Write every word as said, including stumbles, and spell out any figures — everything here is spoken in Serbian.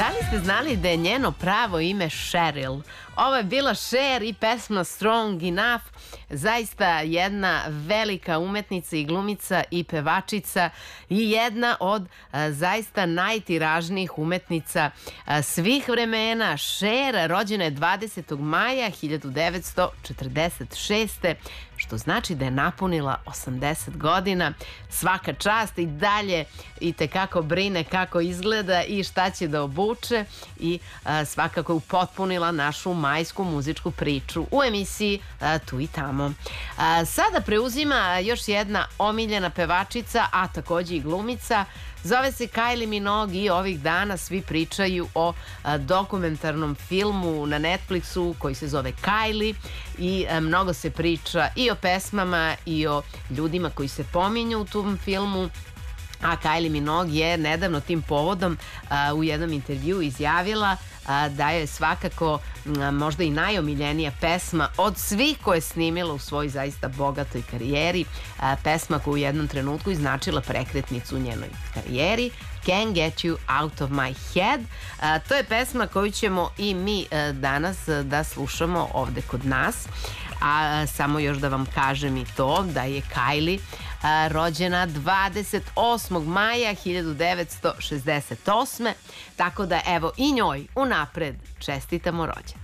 Da li ste znali da je njeno pravo ime Cheryl? Ovo je bila Cher i pesma Strong Enough. Zaista jedna velika umetnica i glumica i pevačica i jedna od a, zaista najtiražnijih umetnica a, svih vremena. Cher rođena je dvadesetog maja hiljadu devetsto četrdeset šeste. što znači da je napunila osamdeset godina. Svaka čast, i dalje i tekako brine kako izgleda i šta će da obuče i a, svakako je upotpunila našu majsku muzičku priču u emisiji a, Tu i tamo. A, sada preuzima još jedna omiljena pevačica, a takođe i glumica. Zove se Kylie Minogue i ovih dana svi pričaju o a, dokumentarnom filmu na Netflixu koji se zove Kylie i a, mnogo se priča i o pesmama i o ljudima koji se pominju u tom filmu. A Kylie Minogue je nedavno tim povodom a, u jednom intervju izjavila a, da je svakako a, možda i najomiljenija pesma od svih koje je snimila u svojoj zaista bogatoj karijeri. A, pesma koja u jednom trenutku iznačila prekretnicu u njenoj karijeri, Can't Get You Out of My Head. A, to je pesma koju ćemo i mi a, danas a, da slušamo ovde kod nas. A samo još da vam kažem i to da je Kylie a, rođena dvadeset osmog maja hiljadu devetsto šezdeset osme. Tako da evo i njoj unapred čestitamo rođendan.